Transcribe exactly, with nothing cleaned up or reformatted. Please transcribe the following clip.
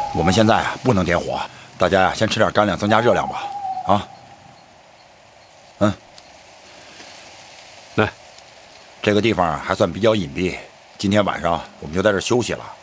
我们现在啊不能点火，大家呀先吃点干粮，增加热量吧。啊，嗯， 来， 这个地方还算比较隐蔽，今天晚上我们就在这儿休息了。